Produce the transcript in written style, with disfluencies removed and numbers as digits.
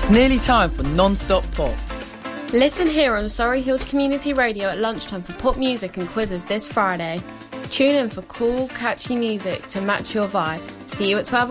It's nearly time for non-stop pop. Listen here on Surrey Hills Community Radio at lunchtime for pop music and quizzes this Friday. Tune in for cool, catchy music to match your vibe. See you at 12